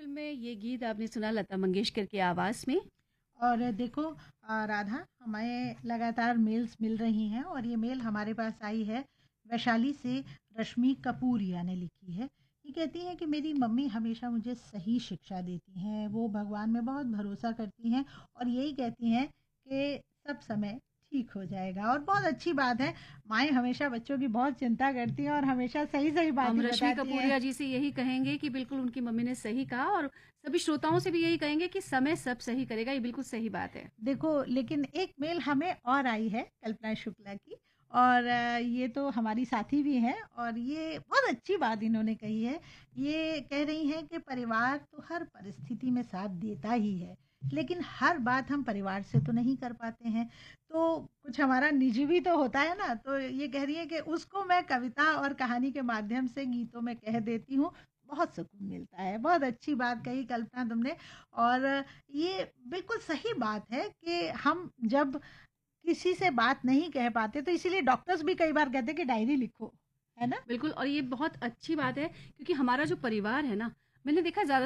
Film में ये गीत आपने सुना लता मंगेशकर की आवाज़ में। और देखो राधा, हमें लगातार मेल्स मिल रही हैं और ये मेल हमारे पास आई है वैशाली से। रश्मि कपूरिया ने लिखी है। ये कहती हैं कि मेरी मम्मी हमेशा मुझे सही शिक्षा देती हैं, वो भगवान में बहुत भरोसा करती हैं और यही कहती हैं कि सब समय ठीक हो जाएगा। और बहुत अच्छी बात है, माएँ हमेशा बच्चों की बहुत चिंता करती हैं और हमेशा सही-सही बात हम ही रश्मि बताती हैं। कपूरिया जी से यही कहेंगे कि बिल्कुल उनकी मम्मी ने सही कहा, और सभी श्रोताओं से भी यही कहेंगे कि समय सब सही करेगा, ये बिल्कुल सही बात है। देखो, लेकिन एक मेल हमें और आई है कल्पना शुक्ला की। और ये तो हमारी साथी भी हैं और ये बहुत अच्छी बात इन्होंने कही है। ये कह रही हैं कि परिवार तो हर परिस्थिति में साथ देता ही है, लेकिन हर बात हम परिवार से तो नहीं कर पाते हैं। तो कुछ हमारा निजी भी तो होता है ना। तो ये कह रही है कि उसको मैं कविता और कहानी के माध्यम से गीतों में कह देती हूँ, बहुत सुकून मिलता है। बहुत अच्छी बात कही कल्पना तुमने। और ये बिल्कुल सही बात है कि हम जब किसी से बात नहीं कह पाते, तो इसीलिए डॉक्टर्स भी कई बार कहते हैं कि डायरी लिखो, है ना? बिल्कुल, और ये बहुत अच्छी बात है क्योंकि हमारा जो परिवार है ना, मैंने देखा है ज़्यादा